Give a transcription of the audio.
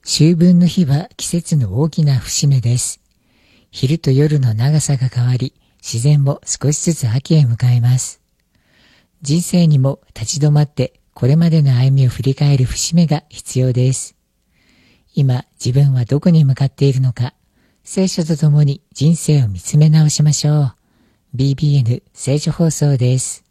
秋分の日は季節の大きな節目です。昼と夜の長さが変わり、自然も少しずつ秋へ向かいます。人生にも立ち止まってこれまでの歩みを振り返る節目が必要です。今、自分はどこに向かっているのか、聖書とともに人生を見つめ直しましょう。BBN 聖書放送です。